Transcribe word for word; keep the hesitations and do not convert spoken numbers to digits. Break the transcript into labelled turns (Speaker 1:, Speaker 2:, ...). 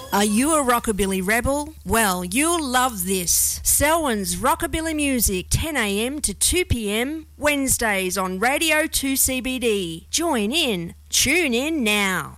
Speaker 1: Are you a rockabilly rebel? Well, you'll love this. Selwyn's Rockabilly Music, ten a m to two p m, Wednesdays on Radio two C B D. Join in. Tune in now.